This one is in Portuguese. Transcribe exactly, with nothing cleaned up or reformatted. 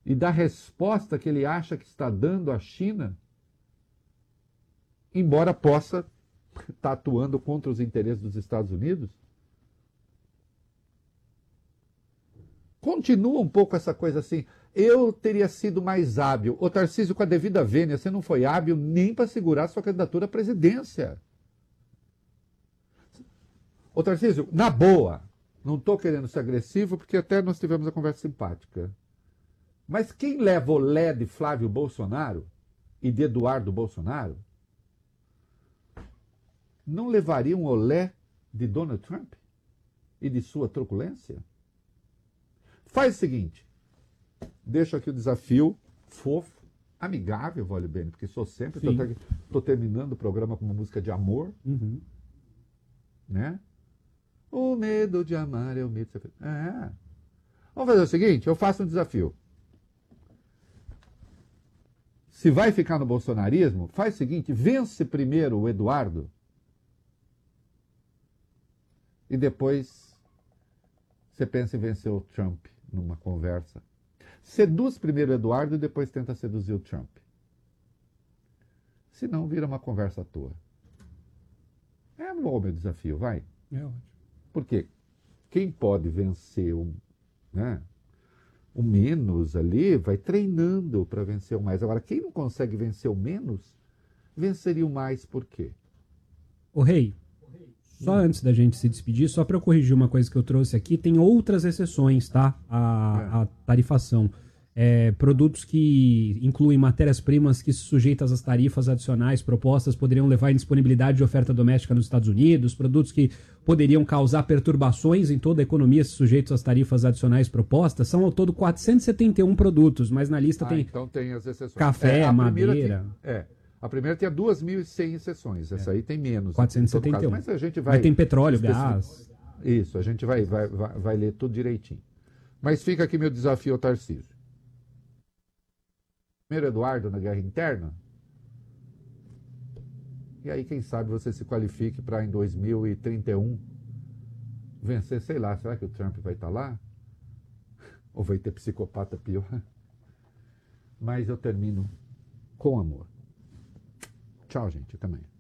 e da resposta que ele acha que está dando à China, embora possa estar atuando contra os interesses dos Estados Unidos? Continua um pouco essa coisa assim, eu teria sido mais hábil. Ô Tarcísio, com a devida vênia, você não foi hábil nem para segurar sua candidatura à presidência. Ô Tarcísio, na boa, não estou querendo ser agressivo, porque até nós tivemos a conversa simpática. Mas quem leva o lé de Flávio Bolsonaro e de Eduardo Bolsonaro, não levaria um olé de Donald Trump e de sua truculência? Faz o seguinte, deixo aqui o desafio fofo, amigável, vale bem, porque sou sempre, estou terminando o programa com uma música de amor, Uhum. né? O medo de amar é o medo de ser... É. Vamos fazer o seguinte, eu faço um desafio. Se vai ficar no bolsonarismo, faz o seguinte, vence primeiro o Eduardo e depois você pensa em vencer o Trump numa conversa. Seduz primeiro o Eduardo e depois tenta seduzir o Trump. Senão vira uma conversa à toa. É bom o meu desafio, vai. É ótimo. Porque quem pode vencer o, né, o menos ali, vai treinando para vencer o mais. Agora, quem não consegue vencer o menos, venceria o mais por quê? Ô Rei, só antes da gente se despedir, só para eu corrigir uma coisa que eu trouxe aqui, tem outras exceções, tá? A, a tarifação. É, produtos que incluem matérias-primas que sujeitas às tarifas adicionais propostas poderiam levar à indisponibilidade de oferta doméstica nos Estados Unidos, produtos que poderiam causar perturbações em toda a economia se sujeitos às tarifas adicionais propostas, são ao todo quatrocentos e setenta e um produtos, mas na lista ah, tem, então tem as exceções. Café, é, madeira... Tinha, é, a primeira tinha duas mil e cem exceções, essa é. aí tem menos. quatrocentos e setenta e um. Mas a gente vai... Mas tem petróleo, gás... Isso, a gente vai, vai, vai, vai ler tudo direitinho. Mas fica aqui meu desafio ao Tarcísio. Primeiro Eduardo na guerra interna, e aí quem sabe você se qualifique para em dois mil e trinta e um vencer, sei lá, será que o Trump vai estar lá? Ou vai ter psicopata pior? Mas eu termino com amor. Tchau, gente, até amanhã.